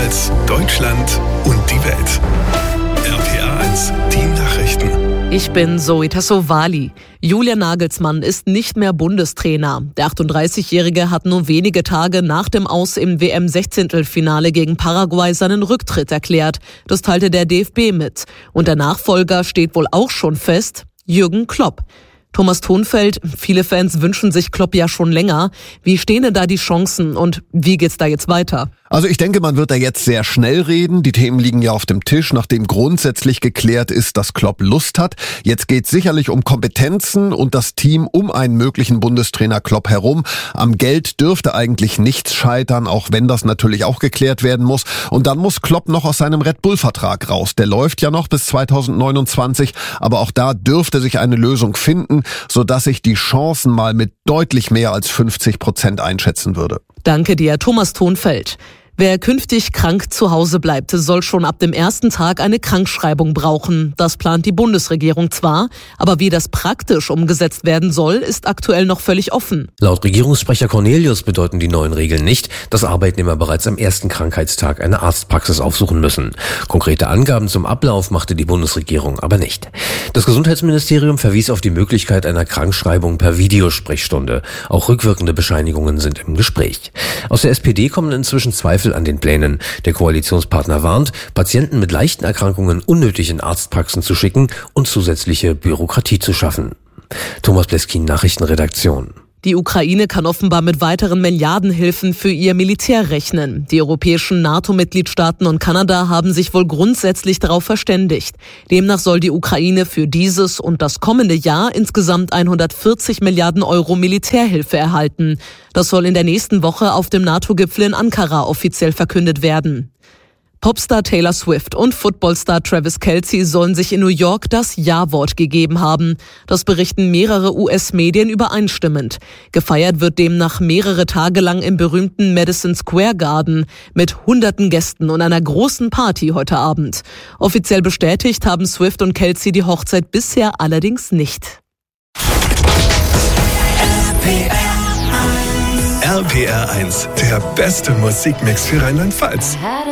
Rheinland-Pfalz, Deutschland und die Welt. RPA1, die Nachrichten. Ich bin Zoe Tassovali. Julian Nagelsmann ist nicht mehr Bundestrainer. Der 38-Jährige hat nur wenige Tage nach dem Aus im WM-16-Finale gegen Paraguay seinen Rücktritt erklärt. Das teilte der DFB mit. Und der Nachfolger steht wohl auch schon fest: Jürgen Klopp. Thomas Thonfeld, viele Fans wünschen sich Klopp ja schon länger. Wie stehen denn da die Chancen und wie geht's da jetzt weiter? Also ich denke, man wird da jetzt sehr schnell reden. Die Themen liegen ja auf dem Tisch, nachdem grundsätzlich geklärt ist, dass Klopp Lust hat. Jetzt geht's sicherlich um Kompetenzen und das Team um einen möglichen Bundestrainer Klopp herum. Am Geld dürfte eigentlich nichts scheitern, auch wenn das natürlich auch geklärt werden muss. Und dann muss Klopp noch aus seinem Red Bull-Vertrag raus. Der läuft ja noch bis 2029, aber auch da dürfte sich eine Lösung finden, sodass ich die Chancen mal mit deutlich mehr als 50% einschätzen würde. Danke dir, Thomas Thonfeld. Wer künftig krank zu Hause bleibt, soll schon ab dem ersten Tag eine Krankschreibung brauchen. Das plant die Bundesregierung zwar, aber wie das praktisch umgesetzt werden soll, ist aktuell noch völlig offen. Laut Regierungssprecher Cornelius bedeuten die neuen Regeln nicht, dass Arbeitnehmer bereits am ersten Krankheitstag eine Arztpraxis aufsuchen müssen. Konkrete Angaben zum Ablauf machte die Bundesregierung aber nicht. Das Gesundheitsministerium verwies auf die Möglichkeit einer Krankschreibung per Videosprechstunde. Auch rückwirkende Bescheinigungen sind im Gespräch. Aus der SPD kommen inzwischen Zweifel an den Plänen. Der Koalitionspartner warnt, Patienten mit leichten Erkrankungen unnötig in Arztpraxen zu schicken und zusätzliche Bürokratie zu schaffen. Thomas Bleskin, Nachrichtenredaktion. Die Ukraine kann offenbar mit weiteren Milliardenhilfen für ihr Militär rechnen. Die europäischen NATO-Mitgliedstaaten und Kanada haben sich wohl grundsätzlich darauf verständigt. Demnach soll die Ukraine für dieses und das kommende Jahr insgesamt 140 Milliarden Euro Militärhilfe erhalten. Das soll in der nächsten Woche auf dem NATO-Gipfel in Ankara offiziell verkündet werden. Popstar Taylor Swift und Footballstar Travis Kelce sollen sich in New York das Ja-Wort gegeben haben. Das berichten mehrere US-Medien übereinstimmend. Gefeiert wird demnach mehrere Tage lang im berühmten Madison Square Garden mit hunderten Gästen und einer großen Party heute Abend. Offiziell bestätigt haben Swift und Kelce die Hochzeit bisher allerdings nicht. RPR1, der beste Musikmix für Rheinland-Pfalz.